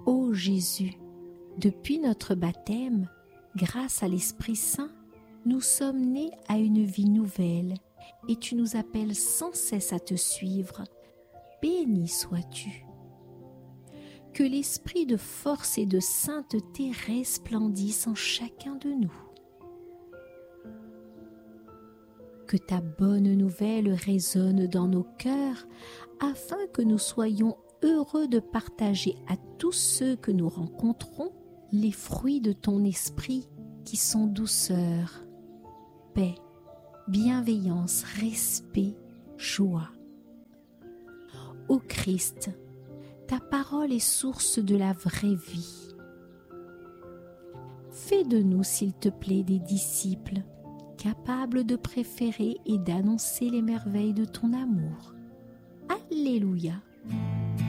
Ô Jésus, depuis notre baptême, grâce à l'Esprit Saint, nous sommes nés à une vie nouvelle et tu nous appelles sans cesse à te suivre. Béni sois-tu. Que l'esprit de force et de sainteté resplendisse en chacun de nous. Que ta bonne nouvelle résonne dans nos cœurs afin que nous soyons heureux de partager à tous ceux que nous rencontrons les fruits de ton esprit qui sont douceur, paix, bienveillance, respect, joie. Ô Christ, ta parole est source de la vraie vie. Fais de nous, s'il te plaît, des disciples capables de préférer et d'annoncer les merveilles de ton amour. Alléluia.